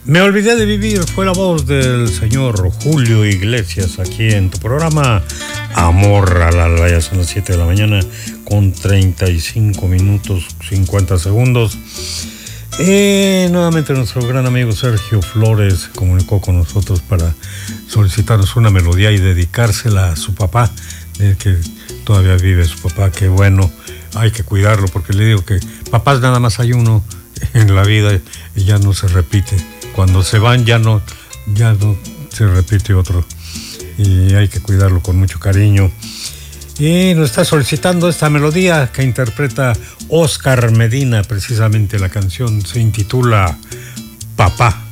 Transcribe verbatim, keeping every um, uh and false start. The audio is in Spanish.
Me olvidé de vivir fue la voz del señor Julio Iglesias aquí en tu programa Amor al Alba. Ya son las siete de la mañana con treinta y cinco minutos cincuenta segundos. Eh, nuevamente nuestro gran amigo Sergio Flores se comunicó con nosotros para solicitarnos una melodía y dedicársela a su papá, eh, que todavía vive su papá. Que bueno, hay que cuidarlo, porque le digo que papás nada más hay uno en la vida y ya no se repite. Cuando se van ya no, ya no se repite otro, y hay que cuidarlo con mucho cariño. Y nos está solicitando esta melodía que interpreta Oscar Medina. Precisamente la canción se intitula Papá.